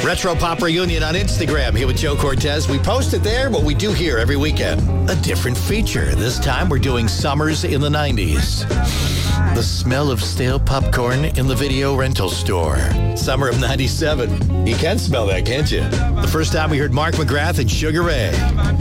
Retro Pop Reunion on Instagram here with Joe Cortez. We post it there, but we do here every weekend. A different feature. This time we're doing summers in the 90s. The smell of stale popcorn in the video rental store. Summer of 97. You can smell that, can't you? The first time we heard Mark McGrath and Sugar Ray.